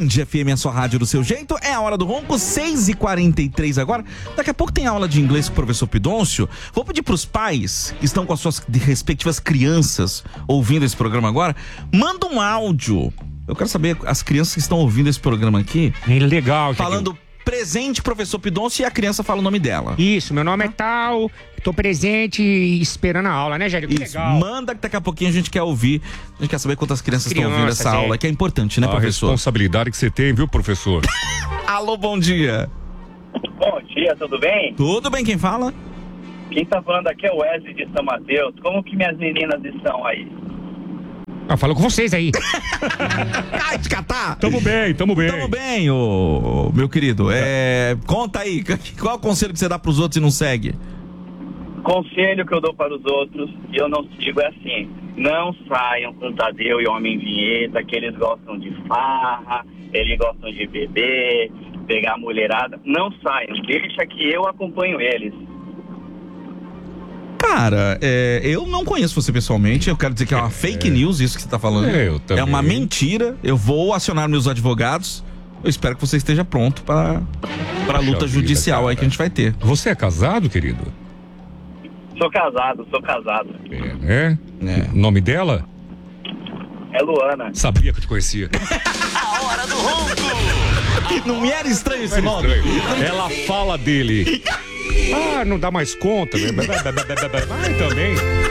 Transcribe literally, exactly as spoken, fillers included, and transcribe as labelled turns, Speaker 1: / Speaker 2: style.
Speaker 1: Band F M, a sua rádio do seu jeito. É a hora do ronco, seis e quarenta e três agora. Daqui a pouco tem aula de inglês com o professor Pidoncio. Vou pedir pros pais que estão com as suas respectivas crianças ouvindo esse programa agora, manda um áudio. Eu quero saber, as crianças que estão ouvindo esse programa aqui,
Speaker 2: é legal,
Speaker 1: falando presente, professor Pidoncio, e a criança fala o nome dela.
Speaker 2: Isso, meu nome é tal, tô presente esperando a aula, né, Jair? Que
Speaker 1: Isso,
Speaker 2: legal.
Speaker 1: manda que daqui a pouquinho a gente quer ouvir, a gente quer saber quantas crianças, crianças estão ouvindo essa é. aula, que é importante, né,
Speaker 3: a
Speaker 1: professor?
Speaker 3: A responsabilidade que você tem, viu, professor?
Speaker 1: Alô, bom dia.
Speaker 4: Bom dia, tudo bem?
Speaker 1: Tudo bem, quem fala?
Speaker 4: Quem tá falando aqui é o Wesley de São Mateus. Como que minhas meninas estão aí?
Speaker 2: Ah, falo com vocês aí.
Speaker 1: Ai, te catar.
Speaker 3: Tamo bem, tamo bem.
Speaker 1: Tamo bem, ô, meu querido. É, conta aí, qual é o conselho que você dá pros outros e não segue?
Speaker 4: Conselho que eu dou para os outros e eu não sigo é assim: não saiam com Tadeu e Homem Vinheta, que eles gostam de farra, eles gostam de beber, pegar a mulherada. Não saiam, deixa que eu acompanho eles.
Speaker 1: Cara, é, eu não conheço você pessoalmente, eu quero dizer que é uma fake news isso que você tá falando.
Speaker 3: É, eu também.
Speaker 1: É uma mentira, eu vou acionar meus advogados, eu espero que você esteja pronto para a luta judicial vida, aí que a gente vai ter.
Speaker 3: Você é casado, querido?
Speaker 4: Sou casado, sou casado.
Speaker 3: É, é? O nome dela?
Speaker 4: É Luana.
Speaker 3: Sabia que eu te conhecia.
Speaker 5: A hora do ronco.
Speaker 1: Não me era estranho esse
Speaker 3: era
Speaker 1: nome?
Speaker 3: Estranho. Ela fala dele.
Speaker 2: Ah, não dá mais conta. Vai também.